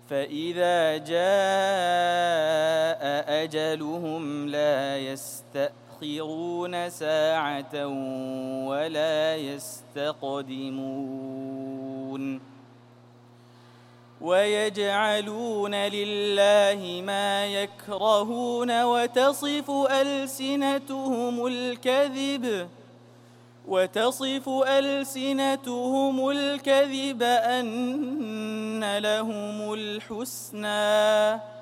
فإذا جاء أجلهم لا يستأخرون ساعة ولا يستقدمون ويجعلون لله ما يكرهون وتصف ألسنتهم الكذب أن لهم الحسنى